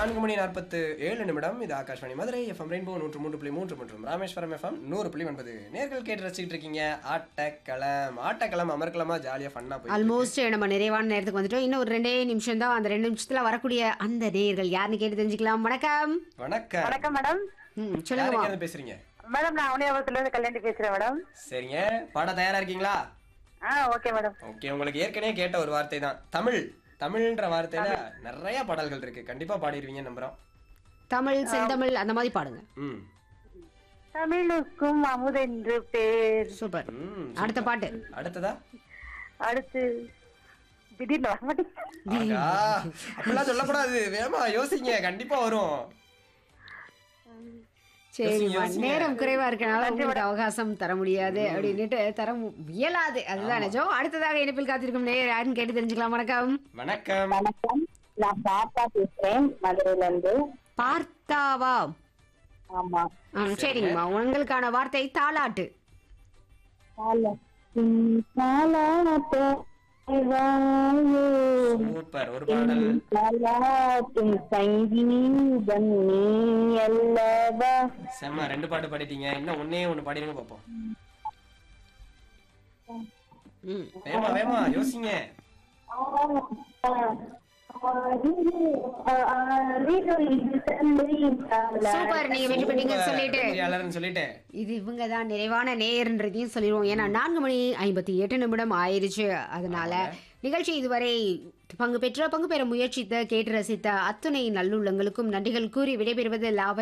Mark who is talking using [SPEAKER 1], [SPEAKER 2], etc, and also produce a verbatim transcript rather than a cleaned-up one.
[SPEAKER 1] நான்கு மணி நாற்பத்து ஏழு நிமிடம். இது ஆகாஷ்வாணி மதுரை எஃப்எம் ரெயின்போ நூற்று மூன்று புள்ளி மூன்று மற்றும் ராமேஸ்வரம் எஃப்எம் நூறு புள்ளி ஒன்பது. நேர்கள் கேட்டு ரசிச்சுட்டு இருக்கீங்க ஆட்டக்களம். ஆட்டக்களம் அமர்க்கலமா ஜாலியா ஃபன்னா போய்
[SPEAKER 2] ஆல்மோஸ்ட் நம்ம நிறைவான நேரத்துக்கு வந்துட்டோம். இன்னும் ஒரு ரெண்டே நிமிஷம் தான். அந்த ரெண்டு நிமிஷத்துல வரக்கூடிய அந்த நேர்கள் யாருன்னு கேட்டு தெரிஞ்சுக்கலாம். வணக்கம்.
[SPEAKER 1] வணக்கம்.
[SPEAKER 3] வணக்கம் மேடம்.
[SPEAKER 2] ம் சொல்லுங்க.
[SPEAKER 1] யாருங்க பேசுறீங்க?
[SPEAKER 3] மேடம் நான் அவனியாபுரத்துல இருந்து கல்யாணி பேசுறேன் மேடம்.
[SPEAKER 1] சரிங்க, பாட தயாரா இருக்கீங்களா?
[SPEAKER 3] ஆ ஓகே மேடம்.
[SPEAKER 1] ஓகே, உங்களுக்கு ஏற்கனவே கேட்ட ஒரு வார்த்தை தான் தமிழ். தமிழ்ன்ற வார்த்தையில நிறைய பாடல்கள் இருக்கு, கண்டிப்பா பாடிடுவீங்க நம்புறோம்.
[SPEAKER 2] தமிழ், செந்தமிழ் அந்த மாதிரி பாடுங்க.
[SPEAKER 1] ம்
[SPEAKER 3] தமிழுக்கும் அமுதென்று பேர்.
[SPEAKER 2] சூப்பர்.
[SPEAKER 1] ம்
[SPEAKER 2] அடுத்த பாட்டு.
[SPEAKER 1] அடுத்ததா?
[SPEAKER 3] அடுத்து திடீர்னு வர மாட்டேங்குது.
[SPEAKER 1] ஆகா, அப்படிலாம் சொல்லக்கூடாது, வேமா யோசிங்க, கண்டிப்பா வரும்.
[SPEAKER 2] சரிம்மா, நேரம் குறைவா இருக்கனால உங்களுக்கு அவகாசம் தர முடியாது அப்படின்னுட்டு தர மு- இயலாது, அதுதான் நிஜம். அடுத்ததாக இணைப்பில் காத்திருக்கும் நேயர் யாருன்னு கேட்டு தெரிஞ்சுக்கலாம். வணக்கம்.
[SPEAKER 1] வணக்கம்.
[SPEAKER 3] வணக்கம், நான் பார்த்தா பேசுறேன் மதுரையில இருந்து.
[SPEAKER 2] பார்த்தாவா?
[SPEAKER 3] ஆமா.
[SPEAKER 2] ஆ, சரிங்கம்மா, உங்களுக்கான வார்த்தை தாலாட்டு.
[SPEAKER 1] சூப்பர், ஒரு பாடல்.
[SPEAKER 3] சங்கீதம் நீ அல்லவா.
[SPEAKER 1] செம்ம, ரெண்டு பாட்டு பாடிட்டீங்க. இன்னும் ஒன்னே ஒண்ணு பாடிருங்க பாப்போம்.
[SPEAKER 2] ம்
[SPEAKER 1] வேமா வேமா யோசிங்க.
[SPEAKER 2] சூப்பர், நீங்க வெற்றி பெற்றீங்கன்னு சொல்லிட்டு
[SPEAKER 1] வெற்றியாளர்னு சொல்லிட்டு
[SPEAKER 2] இது இவங்க தான் நிறைவான நேயர்ன்றதையும் சொல்லிடுவோம். ஏன்னா நான்கு மணி ஐம்பத்தி எட்டு நிமிடம் ஆயிருச்சு. அதனால நிகழ்ச்சி இதுவரை பங்கு பெற்ற பங்கு பெற முயற்சித்த கேட்டு ரசித்த அத்துணை நல்லுள்ளங்களுக்கும் நன்றிகள் கூறி விடைபெறுவது லாவ